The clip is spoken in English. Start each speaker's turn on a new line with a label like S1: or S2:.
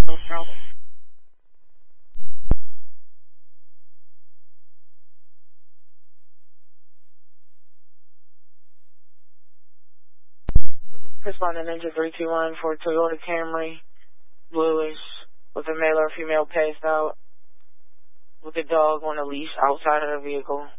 S1: Responding Ninja 321 for Toyota Camry, bluish, with a male or female passed out, with a dog on a leash outside of the vehicle.